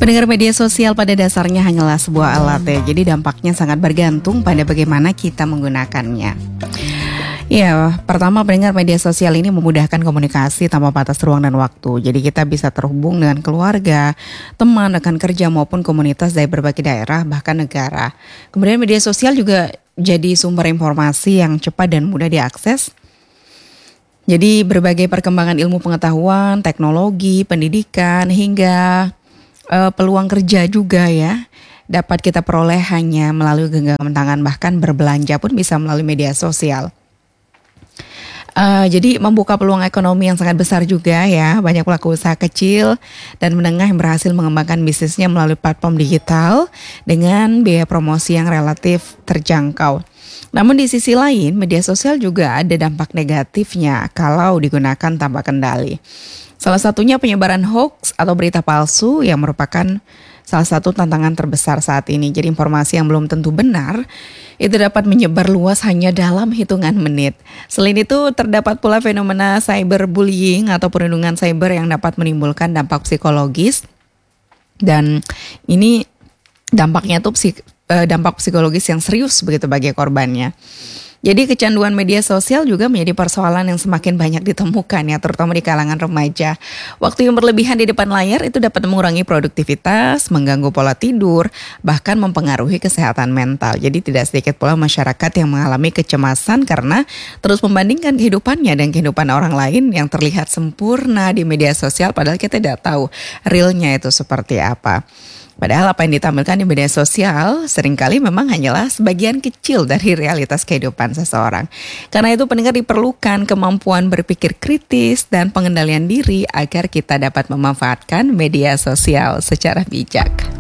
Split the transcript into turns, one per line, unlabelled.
Pendengar, media sosial pada dasarnya hanyalah sebuah alat ya. Jadi dampaknya sangat bergantung pada bagaimana kita menggunakannya. Ya, pertama, pendengar, media sosial ini memudahkan komunikasi tanpa batas ruang dan waktu. Jadi kita bisa terhubung dengan keluarga, teman, rekan kerja maupun komunitas dari berbagai daerah bahkan negara. Kemudian media sosial juga jadi sumber informasi yang cepat dan mudah diakses. Jadi berbagai perkembangan ilmu pengetahuan, teknologi, pendidikan hingga peluang kerja juga ya dapat kita peroleh hanya melalui genggaman tangan, bahkan berbelanja pun bisa melalui media sosial. Jadi membuka peluang ekonomi yang sangat besar juga ya. Banyak pelaku usaha kecil dan menengah yang berhasil mengembangkan bisnisnya melalui platform digital dengan biaya promosi yang relatif terjangkau. Namun di sisi lain, media sosial juga ada dampak negatifnya kalau digunakan tanpa kendali. Salah satunya penyebaran hoax atau berita palsu yang merupakan salah satu tantangan terbesar saat ini. Jadi informasi yang belum tentu benar itu dapat menyebar luas hanya dalam hitungan menit. Selain itu, terdapat pula fenomena cyberbullying atau perundungan cyber yang dapat menimbulkan dampak psikologis. Dan ini dampaknya tuh dampak psikologis yang serius begitu bagi korbannya. Jadi kecanduan media sosial juga menjadi persoalan yang semakin banyak ditemukan ya, terutama di kalangan remaja. Waktu yang berlebihan di depan layar itu dapat mengurangi produktivitas, mengganggu pola tidur, bahkan mempengaruhi kesehatan mental. Jadi tidak sedikit pula masyarakat yang mengalami kecemasan karena terus membandingkan kehidupannya dan kehidupan orang lain yang terlihat sempurna di media sosial, padahal kita tidak tahu realnya itu seperti apa. Padahal apa yang ditampilkan di media sosial seringkali memang hanyalah sebagian kecil dari realitas kehidupan seseorang. Karena itu pendengar, diperlukan kemampuan berpikir kritis dan pengendalian diri agar kita dapat memanfaatkan media sosial secara bijak.